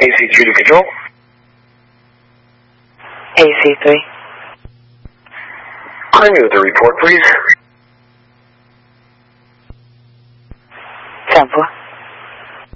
AC2 to control. AC3. Clear me with the report, please. 10-4.